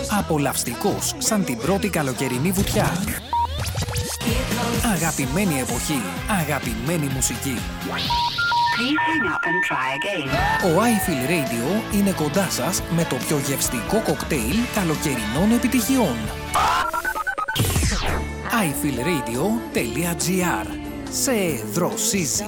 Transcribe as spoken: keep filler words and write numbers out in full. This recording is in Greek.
Απολαυστικός σαν την πρώτη καλοκαιρινή βουτιά. Αγαπημένη εποχή, αγαπημένη μουσική. Ο iFeel Radio είναι κοντά σας με το πιο γευστικό κοκτέιλ καλοκαιρινών επιτυχιών. άι φιλ ρέιντιο τελεία τζι άρ. Σε δροσίζει.